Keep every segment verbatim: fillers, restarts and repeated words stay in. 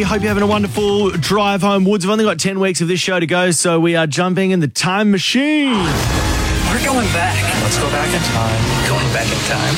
I hope you're having a wonderful drive home, Woods. We've only got ten weeks of this show to go, so we are jumping in the time machine. We're going back. Let's go back in time. Going back in time.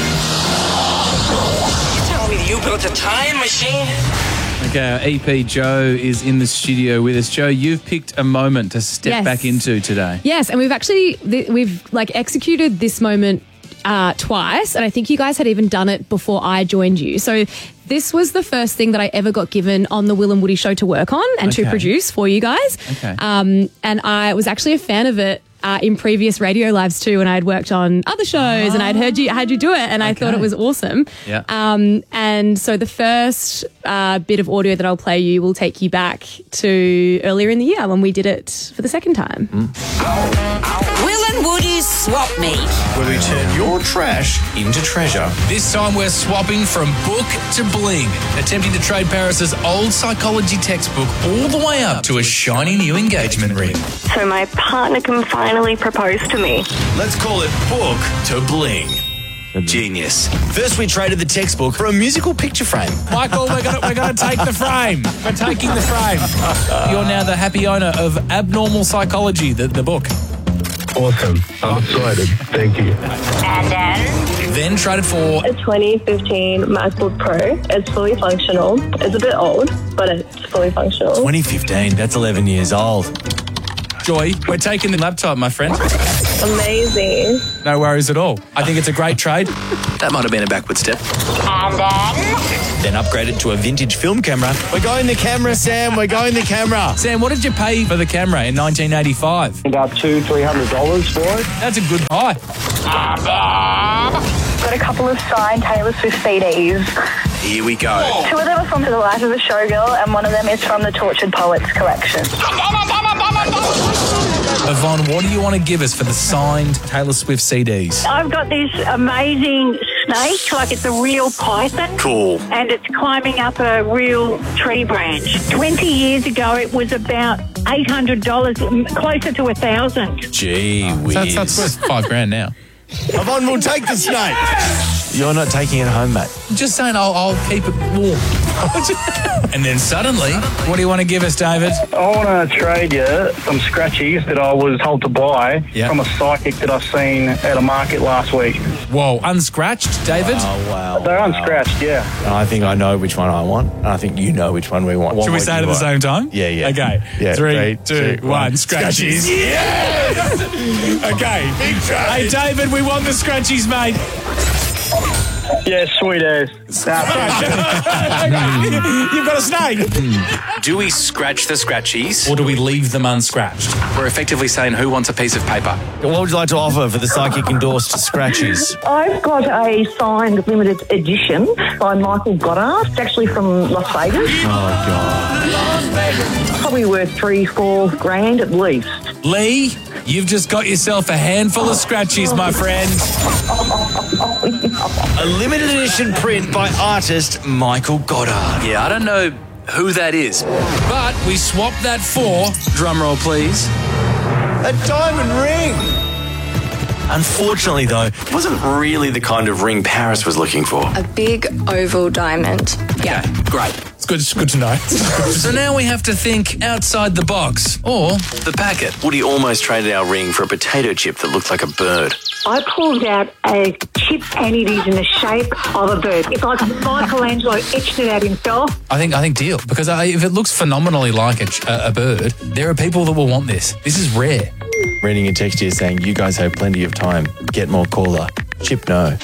You tell me you built a time machine? Okay, our E P Joe is in the studio with us. Joe, you've picked a moment to step Yes. back into today. Yes, and we've actually th- we've like executed this moment uh, twice, and I think you guys had even done it before I joined you. So this was the first thing that I ever got given on the Will and Woody show to work on and Okay. to produce for you guys. Okay. Um, and I was actually a fan of it. Uh, in previous radio lives too, when I had worked on other shows and I'd heard you had you do it, and I thought it was awesome. Yeah. Um, and so the first uh, bit of audio that I'll play you will take you back to earlier in the year when we did it for the second time. Will and Woody's Swap Meet. Where we turn your trash into treasure. This time we're swapping from book to bling, attempting to trade Paris's old psychology textbook all the way up to a shiny new engagement ring. So my partner can finally propose to me. Let's call it book to bling. Genius. First, we traded the textbook for a musical picture frame. Michael, we're gonna we're gonna take the frame. We're taking the frame. You're now the happy owner of Abnormal Psychology, the, the book. Awesome. I'm excited. Thank you. And then Then traded for A twenty fifteen MacBook Pro. It's fully functional. It's a bit old, but it's fully functional. twenty fifteen, that's eleven years old. Joy. We're taking the laptop, my friend. Amazing. No worries at all. I think it's a great trade. That might have been a backward step. and then Then upgraded to a vintage film camera. We're going the camera, Sam. We're going the camera. Sam, what did you pay for the camera in nineteen eighty-five? About two, three hundred dollars for it. That's a good buy. Got a couple of signed Taylor Swift C Ds. Here we go. Two of them are from The Life of a Showgirl, and one of them is from the Tortured Poets collection. Yvonne, what do you want to give us for the signed Taylor Swift C Ds? I've got this amazing snake, like it's a real python. Cool. And it's climbing up a real tree branch. twenty years ago, it was about eight hundred dollars, m- closer to a thousand. Gee whiz. That's, that's worth five grand now. Yvonne will take the snake. You're not taking it home, mate. I'm just saying I'll, I'll keep it warm. And then suddenly, what do you want to give us, David? I want to trade you some scratchies that I was told to buy Yeah. from a psychic that I've seen at a market last week. Whoa, unscratched, David? Oh, wow. They're wow. unscratched, yeah. And I think I know which one I want, and I think you know which one we want. Should we What say do it at you the want? same time? Yeah, yeah. Okay. Yeah, Three, three, two, two, one. one. Scratchies. Scratchies. Yes! Okay. Hey, David, we want the scratchies, mate. Yeah, sweet as. You've got a snake. Do we scratch the scratchies? Or do we leave them unscratched? We're effectively saying who wants a piece of paper? What would you like to offer for the psychic endorsed scratchies? I've got a signed limited edition by Michael Goddard. It's actually from Las Vegas. Oh, God. Probably worth three, four grand at least. Lee, you've just got yourself a handful of scratchies, my friend. A limited edition print by artist Michael Goddard. Yeah, I don't know who that is. But we swapped that for... Drumroll, please. A diamond ring! Unfortunately, though, it wasn't really the kind of ring Paris was looking for. A big oval diamond. Yeah, great. It's good, it's good to know. So now we have to think outside the box. Or... The packet. Woody almost traded our ring for a potato chip that looked like a bird. I pulled out a chip and it is in the shape of a bird. It's like Michelangelo etched it out himself. I think I think deal. Because I, if it looks phenomenally like a, ch- a, a bird, there are people that will want this. This is rare. Reading a text here saying, you guys have plenty of time. Get more caller. Chip no.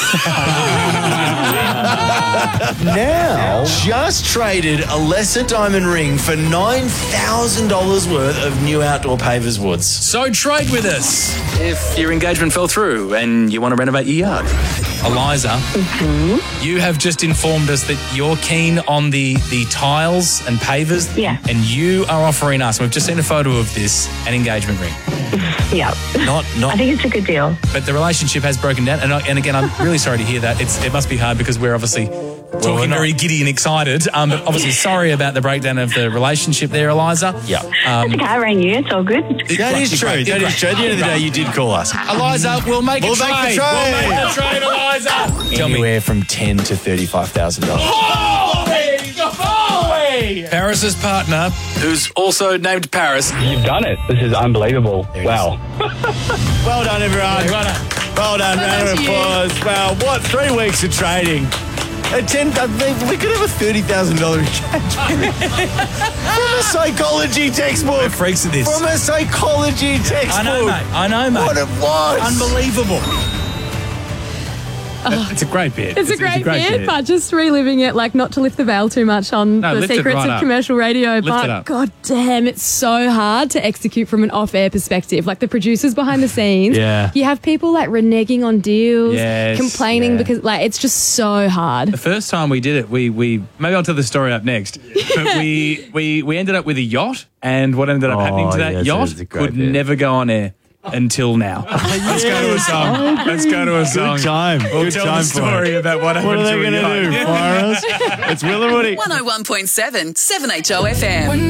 Now, just traded a lesser diamond ring for nine thousand dollars worth of new outdoor pavers woods. So trade with us. If your engagement fell through and you want to renovate your yard. Eliza, Mm-hmm. you have just informed us that you're keen on the, the tiles and pavers. Yeah. And you are offering us, and we've just seen a photo of this, an engagement ring. Yeah. Not, not. I think it's a good deal. But the relationship has broken down. And, I- and again, I'm really sorry to hear that. It's It must be hard because we're obviously talking we're not- very giddy and excited. Um, but obviously sorry about the breakdown of the relationship there, Eliza. Yeah. Um, Okay, I rang you. It's all good. That is true. That is true. At the end of the day, you did call us. Eliza, we'll make We'll a make trade. the trade. We'll make the trade, Eliza. Tell me. Anywhere from ten to thirty-five thousand dollars. Holy! Holy! Paris's partner, who's also named Paris. You've done it. This is unbelievable. Wow. Well done, everyone. Well done. Well done. Round of done to you. applause. Wow, what? Three weeks of trading. At ten, uh, we could have a thirty thousand dollars exchange from a psychology textbook. We're freaks at this. From a psychology textbook. I know, mate. I know, mate. What it was. Unbelievable. It's a great bit. It's, a great, bit, but just reliving it, like not to lift the veil too much on No, the lift it secrets right of up. commercial radio, Lift it but up. god damn, it's so hard to execute from an off-air perspective. Like the producers behind the scenes, Yeah. you have people like reneging on deals, Yes, complaining yeah. because like it's just so hard. The first time we did it, we we maybe I'll tell the story up next. But we we we ended up with a yacht, and what ended up Oh, happening to that yes, yacht it's a great could bit. never go on air until now. Let's go to a song. Let's go to a song. Good time. We'll Good tell time the for story it. about what happened What are they to a going to yacht. do? Fire us? It's Will and Woody. one oh one point seven, seven H O F M.